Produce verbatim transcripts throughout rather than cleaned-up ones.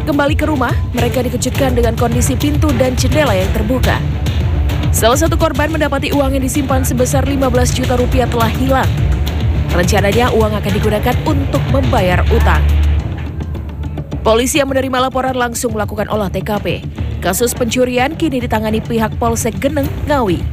Saat kembali ke rumah, mereka dikejutkan dengan kondisi pintu dan jendela yang terbuka. Salah satu korban mendapati uang yang disimpan sebesar lima belas juta rupiah telah hilang. Rencananya uang akan digunakan untuk membayar utang. Polisi yang menerima laporan langsung melakukan olah T K P. Kasus pencurian kini ditangani pihak Polsek Geneng, Ngawi.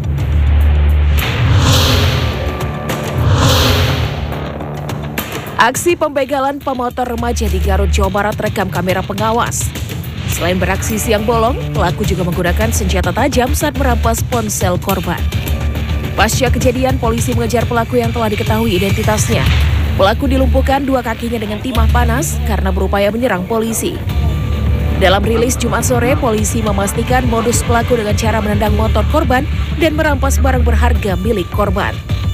Aksi pembegalan pemotor remaja di Garut, Jawa Barat rekam kamera pengawas. Selain beraksi siang bolong, pelaku juga menggunakan senjata tajam saat merampas ponsel korban. Pasca kejadian, polisi mengejar pelaku yang telah diketahui identitasnya. Pelaku dilumpuhkan dua kakinya dengan timah panas karena berupaya menyerang polisi. Dalam rilis Jumat sore, polisi memastikan modus pelaku dengan cara menendang motor korban dan merampas barang berharga milik korban.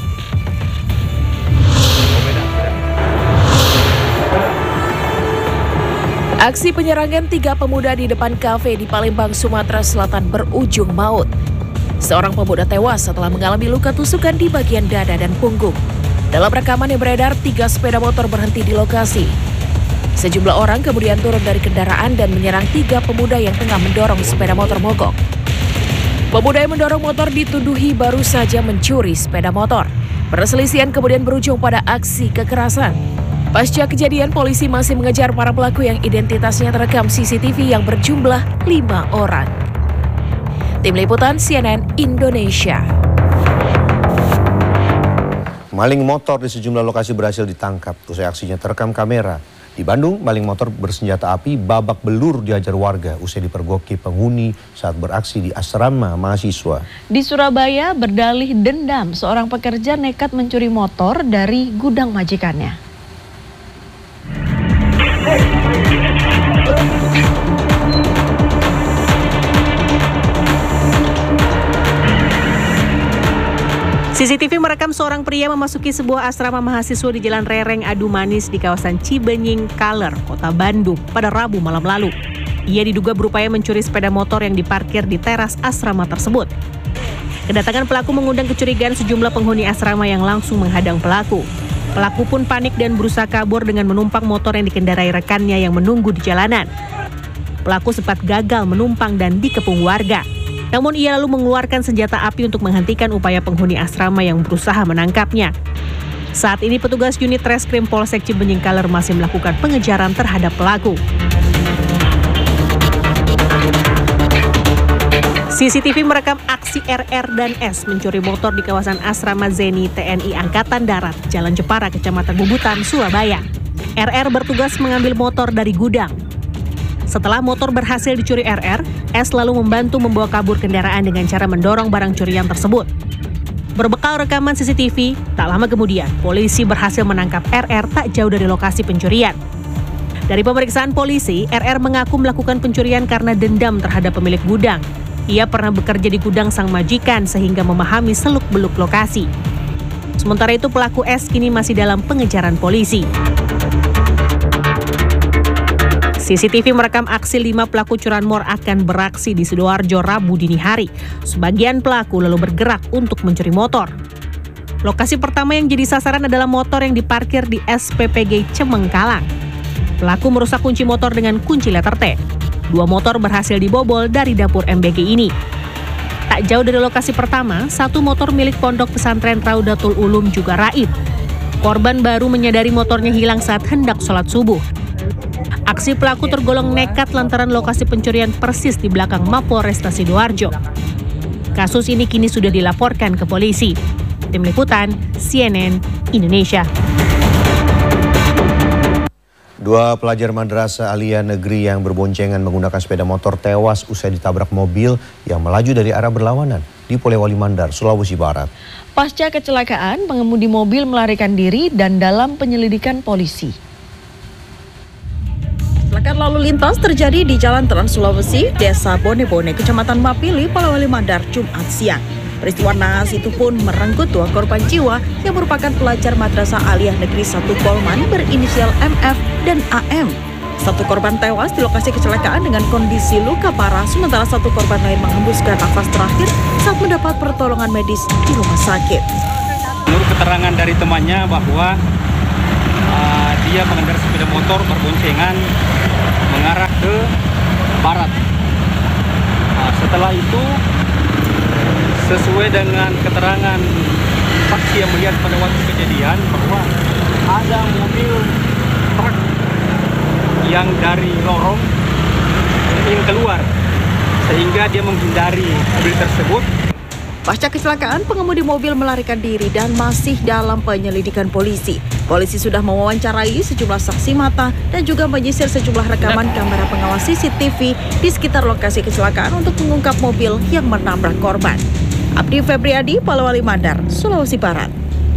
Aksi penyerangan tiga pemuda di depan kafe di Palembang, Sumatera Selatan berujung maut. Seorang pemuda tewas setelah mengalami luka tusukan di bagian dada dan punggung. Dalam rekaman yang beredar, tiga sepeda motor berhenti di lokasi. Sejumlah orang kemudian turun dari kendaraan dan menyerang tiga pemuda yang tengah mendorong sepeda motor mogok. Pemuda yang mendorong motor dituduhi baru saja mencuri sepeda motor. Perselisihan kemudian berujung pada aksi kekerasan. Pasca kejadian, polisi masih mengejar para pelaku yang identitasnya terekam C C T V yang berjumlah lima orang. Tim Liputan C N N Indonesia. Maling motor di sejumlah lokasi berhasil ditangkap. Usai aksinya terekam kamera. Di Bandung, maling motor bersenjata api babak belur dihajar warga usai dipergoki penghuni saat beraksi di asrama mahasiswa. Di Surabaya, berdalih dendam, seorang pekerja nekat mencuri motor dari gudang majikannya. C C T V merekam seorang pria memasuki sebuah asrama mahasiswa di Jalan Rereng Adu Manis di kawasan Cibenying, Kaler, Kota Bandung pada Rabu malam lalu. Ia diduga berupaya mencuri sepeda motor yang diparkir di teras asrama tersebut. Kedatangan pelaku mengundang kecurigaan sejumlah penghuni asrama yang langsung menghadang pelaku. Pelaku pun panik dan berusaha kabur dengan menumpang motor yang dikendarai rekannya yang menunggu di jalanan. Pelaku sempat gagal menumpang dan dikepung warga. Namun ia lalu mengeluarkan senjata api untuk menghentikan upaya penghuni asrama yang berusaha menangkapnya. Saat ini petugas unit Reskrim Polsek Cibenying Kaler masih melakukan pengejaran terhadap pelaku. C C T V merekam aksi R R dan S mencuri motor di kawasan asrama Zeni T N I Angkatan Darat, Jalan Jepara, Kecamatan Bubutan, Surabaya. R R bertugas mengambil motor dari gudang. Setelah motor berhasil dicuri R R, S lalu membantu membawa kabur kendaraan dengan cara mendorong barang curian tersebut. Berbekal rekaman C C T V, tak lama kemudian polisi berhasil menangkap R R tak jauh dari lokasi pencurian. Dari pemeriksaan polisi, R R mengaku melakukan pencurian karena dendam terhadap pemilik gudang. Ia pernah bekerja di gudang sang majikan sehingga memahami seluk-beluk lokasi. Sementara itu pelaku S kini masih dalam pengejaran polisi. C C T V merekam aksi lima pelaku curanmor akan beraksi di Sidoarjo Rabu dini hari. Sebagian pelaku lalu bergerak untuk mencuri motor. Lokasi pertama yang jadi sasaran adalah motor yang diparkir di S P P G Cemengkalang. Pelaku merusak kunci motor dengan kunci letter T. Dua motor berhasil dibobol dari dapur M B G ini. Tak jauh dari lokasi pertama, satu motor milik Pondok Pesantren Raudatul Ulum juga raib. Korban baru menyadari motornya hilang saat hendak sholat subuh. Aksi pelaku tergolong nekat lantaran lokasi pencurian persis di belakang Mapolresta Sidoarjo. Kasus ini kini sudah dilaporkan ke polisi. Tim Liputan C N N Indonesia. Dua pelajar madrasah Aliyah Negeri yang berboncengan menggunakan sepeda motor tewas usai ditabrak mobil yang melaju dari arah berlawanan di Polewali Mandar, Sulawesi Barat. Pasca kecelakaan, pengemudi mobil melarikan diri dan dalam penyelidikan polisi. Kecelakaan lalu lintas terjadi di Jalan Trans Sulawesi, Desa Bone-Bone, Kecamatan Mapili, Polewali Mandar, Jumat siang. Peristiwa naas itu pun merenggut dua korban jiwa yang merupakan pelajar Madrasah Aliyah Negeri satu Polman berinisial M F dan A M. Satu korban tewas di lokasi kecelakaan dengan kondisi luka parah, sementara satu korban lain menghembuskan nafas terakhir saat mendapat pertolongan medis di rumah sakit. Menurut keterangan dari temannya bahwa uh, dia mengendarai sepeda motor berboncengan mengarah ke barat. Nah, setelah itu, sesuai dengan keterangan saksi yang melihat pada waktu kejadian bahwa ada mobil truk yang dari lorong ingin keluar, sehingga dia menghindari mobil tersebut. Pasca kecelakaan, pengemudi mobil melarikan diri dan masih dalam penyelidikan polisi. Polisi sudah mewawancarai sejumlah saksi mata dan juga menyisir sejumlah rekaman kamera pengawas C C T V di sekitar lokasi kecelakaan untuk mengungkap mobil yang menabrak korban. Abdi Febriadi, Polewali Mandar, Sulawesi Barat.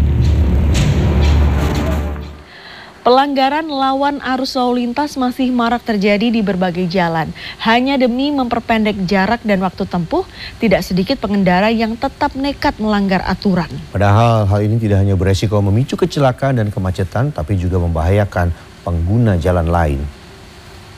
Pelanggaran lawan arus lalu lintas masih marak terjadi di berbagai jalan. Hanya demi memperpendek jarak dan waktu tempuh, tidak sedikit pengendara yang tetap nekat melanggar aturan. Padahal hal ini tidak hanya beresiko memicu kecelakaan dan kemacetan, tapi juga membahayakan pengguna jalan lain.